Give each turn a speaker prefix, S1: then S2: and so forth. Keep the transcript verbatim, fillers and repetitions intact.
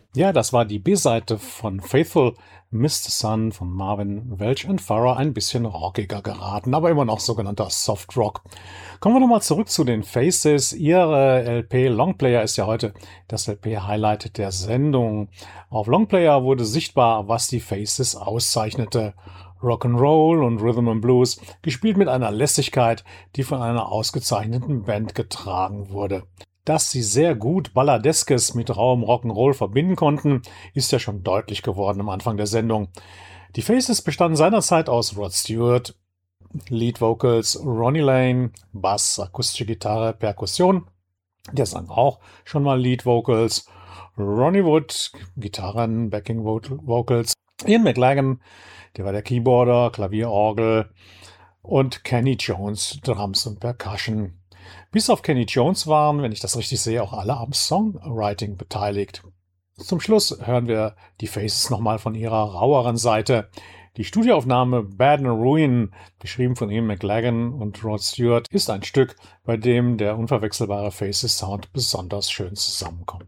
S1: Ja, das war die B-Seite von Faithful, Mister Sun von Marvin Welch and Farrer, ein bisschen rockiger geraten, aber immer noch sogenannter Soft Rock. Kommen wir nochmal zurück zu den Faces. Ihre L P Longplayer ist ja heute das L P-Highlight der Sendung. Auf Longplayer wurde sichtbar, was die Faces auszeichnete. Rock'n'Roll und Rhythm and Blues, gespielt mit einer Lässigkeit, die von einer ausgezeichneten Band getragen wurde. Dass sie sehr gut Balladeskes mit rauem Rock'n'Roll verbinden konnten, ist ja schon deutlich geworden am Anfang der Sendung. Die Faces bestanden seinerzeit aus Rod Stewart, Lead Vocals Ronnie Lane, Bass, akustische Gitarre, Perkussion. Der sang auch schon mal Lead Vocals. Ronnie Wood, Gitarren, Backing Vocals. Ian McLagan, der war der Keyboarder, Klavier, Orgel. Und Kenny Jones, Drums und Percussion. Bis auf Kenny Jones waren, wenn ich das richtig sehe, auch alle am Songwriting beteiligt. Zum Schluss hören wir die Faces nochmal von ihrer raueren Seite. Die Studioaufnahme Bad and Ruin, geschrieben von Ian McLagan und Rod Stewart, ist ein Stück, bei dem der unverwechselbare Faces Sound besonders schön zusammenkommt.